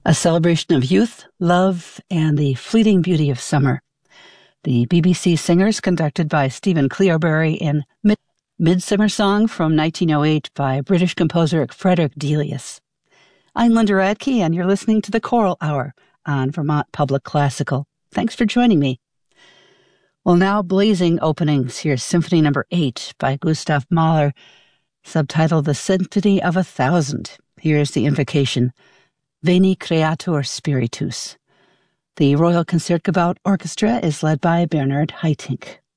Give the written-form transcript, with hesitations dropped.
a celebration of youth, love, and the fleeting beauty of summer. The BBC Singers, conducted by Stephen Cleobury, in Midsummer Song from 1908 by British composer Frederick Delius. I'm Linda Radke, and you're listening to the Choral Hour on Vermont Public Classical. Thanks for joining me. Well, now blazing openings. Here's Symphony No. 8 by Gustav Mahler, subtitled The Symphony of 1,000. Here's the invocation, Veni Creator Spiritus. The Royal Concertgebouw Orchestra is led by Bernard Haitink.